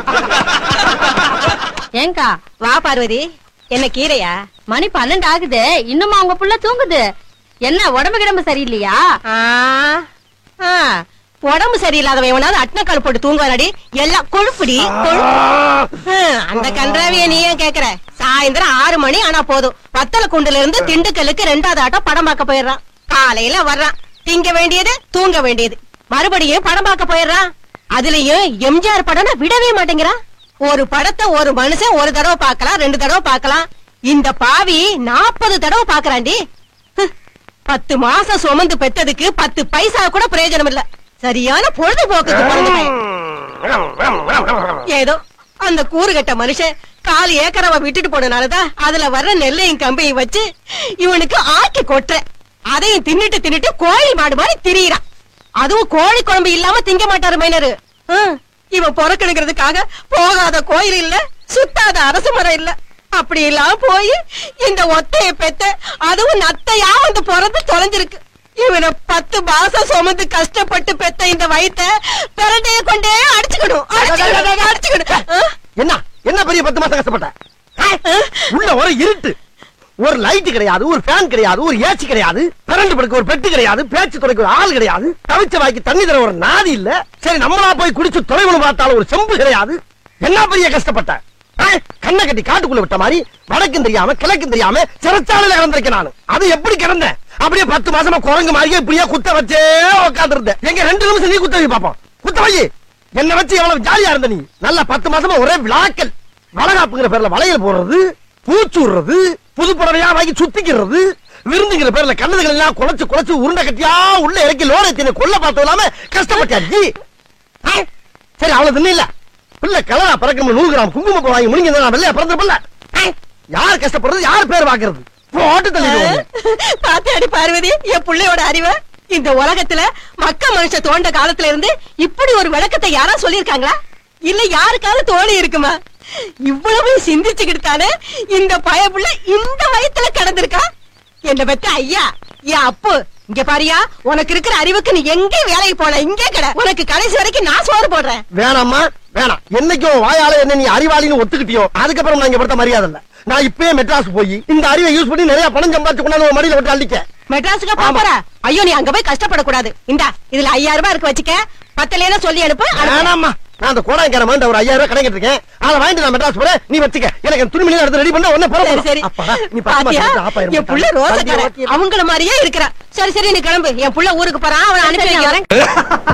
ஏங்கா வா பார்வதி. என்ன கீரையா? மணி 12 ஆகுது, இன்னுமா உங்க புள்ள தூங்குது? என்ன உடம்பு கிடம்பு சரியில்லையா? உடம்பு சரியில்லாதவன் எவனாவது அட்னக்கால் போட்டு தூங்குவானடி? எல்லாம் கொழுப்புடி. அந்த கன்றாவிய நீ ஏன் கேக்குற? சாயந்தரம் 6 மணி ஆனா போதும், வத்தல குண்டுல இருந்து திண்டுக்கலுக்கு 2வது ஆட்டம் படம் பார்க்க போயிடுறான். காலையில வர்றான், திங்க வேண்டியது தூங்க வேண்டியது, மறுபடியும் படம் பார்க்க போயிடுறான். அதுலயும் எம்ஜிஆர் படம் விடவே மாட்டேங்கிறான். ஒரு படத்தை ஒரு மனுஷன் ஒரு தடவை பார்க்கலாம், 2 தடவை பார்க்கலாம். இந்த பாவி 40 தடவை பாக்குறாண்டி. 10 மாசம் சுமந்து பெத்ததுக்கு 10 பைசா கூட பிரயோஜனம் இல்ல. சரியான பொழுதுபோக்குக்கு பிறந்துட்டேன். ஏதோ அந்த கூறுகட்ட மனுஷன் 4 ஏக்கரவ விட்டுட்டு போனனாலதான் அதுல வர்ற நெல்லையும் கம்பையும் வச்சு இவனுக்கு ஆக்கி கொட்டுற. அதையும் தின்னுட்டு தின்னுட்டு கோழி மாடு மாதிரி திரியிறான். அதுவும் கோழி குழம்பு இல்லாம திங்க மாட்டாரு மைனரு. இவன் பொறக்கணுங்கிறதுக்காக போகாத கோயில் இல்ல, சுத்தாத அரசு மரம் இல்ல. அப்படி எல்லாம் போய் இந்த ஒத்தைய பெத்த, அதுவும் நத்தையா வந்து பிறந்து தொலைஞ்சிருக்கு. இவனை 10 மாசம் சுமந்து கஷ்டப்பட்டு பெத்த இந்த வயித்தை பிறண்டைய கொண்டே அடிச்சுக்கணும். என்ன என்ன பெரிய 10 மாசம் கஷ்டப்பட்ட? உள்ள ஒரு இருட்டு, ஒரு லைட் கிடையாது, ஒரு ஃபேன் கிடையாது, ஒரு ஏசி கிடையாது, கரண்ட் படுக்க ஒரு பெட்டு கிடையாது, பேச்சு துறைக்கு ஒரு ஆள் கிடையாது, தவிச்ச வாய்க்கு தண்ணி தர ஒரு நாதி இல்ல. சரி நம்மளா போய் குடிச்சு தொலைவனு பார்த்தாலும் ஒரு செம்பு கிடையாது. என்ன பெரிய கஷ்டப்பட்ட? கண்ணை கட்டி காட்டுக்குள்ள விட்ட மாதிரி வடக்கும் தெரியாம கிழக்கும் தெரியாம சிறைச்சாலையில கிடந்திருக்கேன் நானு. அது எப்படி கிடந்தேன்? அப்படியே 10 மாசமா குரங்கு மாதிரியே இப்படியே குத்த வச்சே உட்கார்ந்து இருந்தேன். எங்க 2 நிமிஷம் நீ குத்த வை பாப்போம். குத்த வை. என்ன வச்சு எவ்வளவு ஜாலியா இருந்த நீ? நல்லா 10 மாசமா ஒரே விளாக்கல். வளகாப்புங்கிற பேர்ல வளையல் போடுறது, பூச்சுடுறது, புது புடவையா வாங்கி சுத்திக்கிறது, விருந்துங்கிற பேர்ல கண்ணதுகள் எல்லாம் குழைச்சு குழைச்சு உருண்டை கட்டியா உள்ள இறக்கி லோரத்தின கொல்ல பார்த்து இல்லாம கஷ்டப்பட்டாச்சு. சரி அவ்வளவு தின்ன இல்ல பிள்ளை கலரா பறக்க 100 கிராம் குங்குமம் வாங்கி முடிங்க வெள்ளையா பிறந்த யார் கஷ்டப்படுறது? யார் பேர் பாக்குறது? போட்டு தள்ளி பாத்தாடி பார்வதி என் பிள்ளையோட அறிவை. இந்த உலகத்துல மக்க மனுஷ தோண்ட காலத்துல இருந்து இப்படி ஒரு விளக்கத்தை யாரா சொல்லிருக்காங்களா? இல்ல யாருக்காவது தோணி இருக்குமா? இவ்வளவு சிந்திச்சுக்கிட்டு தானே இந்த பயப்புள்ள இந்த வயத்துல கடந்திருக்கா. என்ன பத்தி ஐயா என் அப்பு இங்க பாரியா, உனக்கு இருக்கிற அறிவுக்கு நீ எங்க வேலைக்கு போன? இங்கே கடை. உனக்கு கடைசி வரைக்கும் நான் சோறு போடுறேன். வேணாம்மா வேணாம். என்னைக்கும் வாயால என்ன நீ அறிவாளின்னு ஒத்துக்கிட்டியோ அதுக்கப்புறம் நான் இங்க படுத்த மரியாதை இல்ல. நான் இப்பயே மெட்ராஸ் போய் இந்த அறிவை யூஸ் பண்ணி நிறைய பணம் சம்பாதிச்சு கொண்டாந்து மடியில விட்டு அள்ளிக்க. மெட்ராஸுக்கு போற? ஐயோ நீ அங்க போய் கஷ்டப்படக்கூடாது. இந்தா இதுல 5000 ரூபாய் இருக்கு, வச்சுக்க. 10 சொல்லி அனுப்பு. வேணாம்மா, நான் அந்த கோடாய்க்கார மாதிரி ஒரு 5000 ரூபாய் கடைக்கிட்டு இருக்கேன். அதை வாங்கிட்டு நான் மெட்ராஸ் போறேன். நீ வச்சுக்க. எனக்கு துணிமணி எடுத்து ரெடி பண்ண உடனே போற. சரி நீ என் புள்ள ரோசக்கார அவங்கள மாதிரியே இருக்கிறா. சரி சரி நீ கிளம்பு. என் புள்ள ஊருக்கு போறான், அவனை அனுப்பி வைக்கிறேன்.